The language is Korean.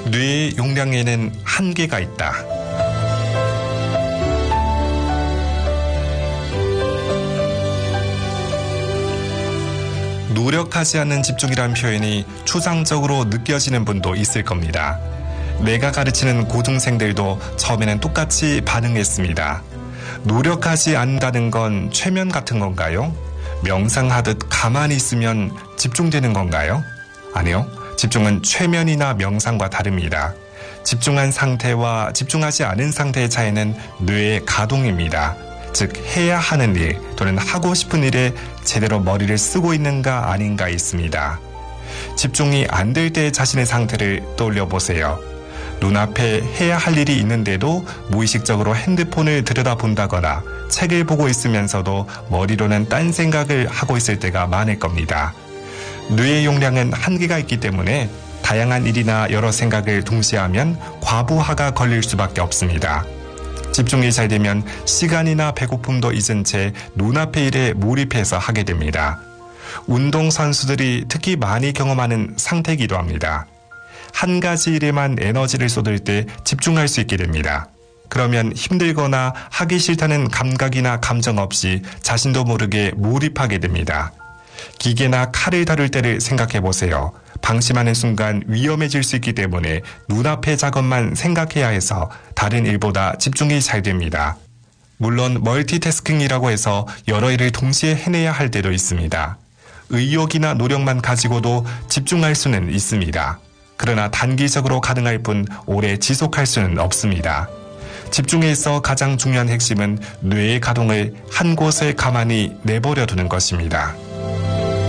뇌의 용량에는 한계가 있다. 노력하지 않는 집중이란 표현이 추상적으로 느껴지는 분도 있을 겁니다. 내가 가르치는 고등생들도 처음에는 똑같이 반응했습니다. 노력하지 않는다는 건 최면 같은 건가요? 명상하듯 가만히 있으면 집중되는 건가요? 아니요. 집중은 최면이나 명상과 다릅니다. 집중한 상태와 집중하지 않은 상태의 차이는 뇌의 가동입니다. 즉 해야 하는 일 또는 하고 싶은 일에 제대로 머리를 쓰고 있는가 아닌가 있습니다. 집중이 안 될 때 자신의 상태를 떠올려 보세요. 눈앞에 해야 할 일이 있는데도 무의식적으로 핸드폰을 들여다본다거나 책을 보고 있으면서도 머리로는 딴 생각을 하고 있을 때가 많을 겁니다. 뇌의 용량은 한계가 있기 때문에 다양한 일이나 여러 생각을 동시에 하면 과부하가 걸릴 수밖에 없습니다. 집중이 잘 되면 시간이나 배고픔도 잊은 채 눈앞의 일에 몰입해서 하게 됩니다. 운동선수들이 특히 많이 경험하는 상태이기도 합니다. 한 가지 일에만 에너지를 쏟을 때 집중할 수 있게 됩니다. 그러면 힘들거나 하기 싫다는 감각이나 감정 없이 자신도 모르게 몰입하게 됩니다. 기계나 칼을 다룰 때를 생각해 보세요. 방심하는 순간 위험해질 수 있기 때문에 눈앞의 작업만 생각해야 해서 다른 일보다 집중이 잘 됩니다. 물론 멀티태스킹이라고 해서 여러 일을 동시에 해내야 할 때도 있습니다. 의욕이나 노력만 가지고도 집중할 수는 있습니다. 그러나 단기적으로 가능할 뿐 오래 지속할 수는 없습니다. 집중에 있어 가장 중요한 핵심은 뇌의 가동을 한 곳에 가만히 내버려 두는 것입니다.